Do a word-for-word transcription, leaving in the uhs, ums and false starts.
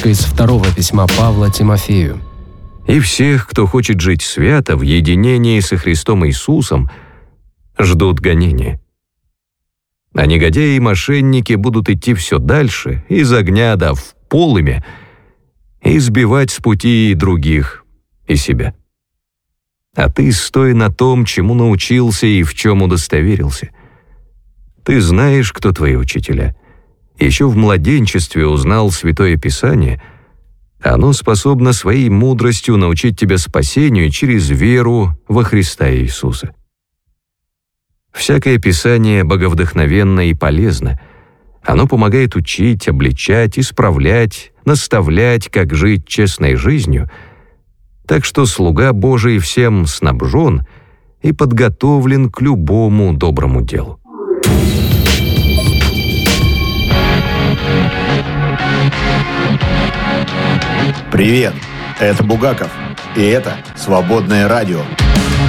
Из второго письма Павла Тимофею. «И всех, кто хочет жить свято в единении со Христом Иисусом, ждут гонения. А негодяи и мошенники будут идти все дальше, из огня да в полымя, и сбивать с пути и других, и себя. А ты стой на том, чему научился и в чем удостоверился. Ты знаешь, кто твои учителя. Еще в младенчестве узнал Святое Писание. Оно способно своей мудростью научить тебя спасению через веру во Христа Иисуса. Всякое Писание боговдохновенно и полезно. Оно помогает учить, обличать, исправлять, наставлять, как жить честной жизнью. Так что слуга Божий всем снабжен и подготовлен к любому доброму делу». Привет, это Бугаков, и это «Свободное радио».